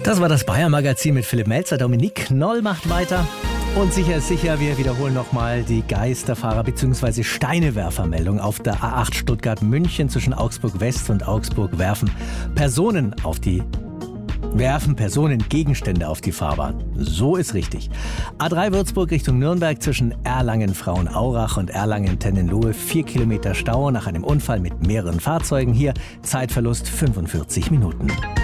Das war das Bayern-Magazin mit Philipp Melzer. Dominique Knoll macht weiter. Und sicher ist sicher, wir wiederholen nochmal die Geisterfahrer- bzw. Steinewerfermeldung auf der A8 Stuttgart-München zwischen Augsburg West und Augsburg werfen Gegenstände auf die Fahrbahn. So ist richtig. A3 Würzburg Richtung Nürnberg zwischen Erlangen-Frauenaurach und Erlangen-Tennenlohe 4 Kilometer Stau nach einem Unfall mit mehreren Fahrzeugen. Hier Zeitverlust 45 Minuten.